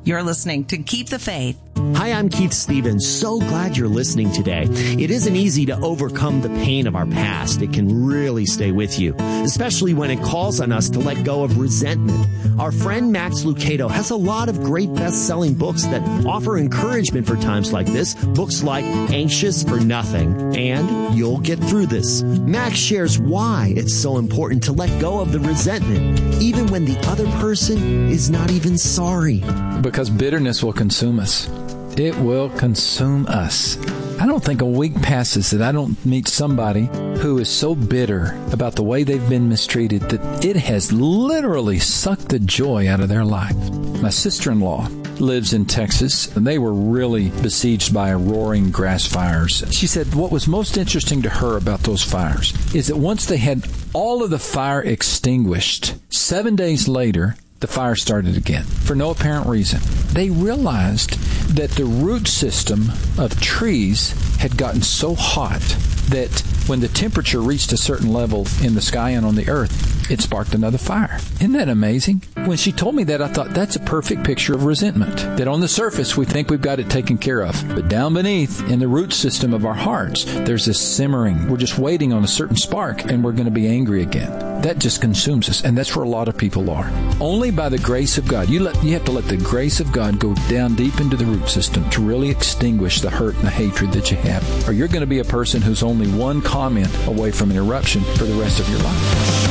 You're listening to Keep the Faith. Hi, I'm Keith Stevens. So glad you're listening today. It isn't easy to overcome the pain of our past. It can really stay with you, especially when it calls on us to let go of resentment. Our friend Max Lucado has a lot of great best-selling books that offer encouragement for times like this. Books like Anxious for Nothing and You'll Get Through This. Max shares why it's so important to let go of the resentment, even when the other person is not even sorry. Because bitterness will consume us. It will consume us. I don't think a week passes that I don't meet somebody who is so bitter about the way they've been mistreated that it has literally sucked the joy out of their life. My sister-in-law lives in Texas, and they were really besieged by roaring grass fires. She said what was most interesting to her about those fires is that once they had all of the fire extinguished, 7 days later, the fire started again for no apparent reason. They realized that the root system of trees had gotten so hot that when the temperature reached a certain level in the sky and on the earth, it sparked another fire. Isn't that amazing? When she told me that, I thought that's a perfect picture of resentment. That on the surface, we think we've got it taken care of. But down beneath, in the root system of our hearts, there's this simmering. We're just waiting on a certain spark, and we're going to be angry again. That just consumes us, and that's where a lot of people are. Only by the grace of God. You have to let the grace of God go down deep into the root system to really extinguish the hurt and the hatred that you have. Or you're going to be a person who's only one comment away from an eruption for the rest of your life.